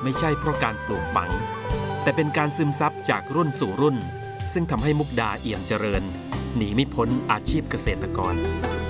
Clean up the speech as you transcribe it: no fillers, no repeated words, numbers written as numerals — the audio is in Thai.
ไม่ใช่เพราะการปลูกฝังแต่เป็นการซึมซับจากรุ่นสู่รุ่นซึ่งทำให้มุกดาเอี่ยมเจริญหนีไม่พ้นอาชีพเกษตรกร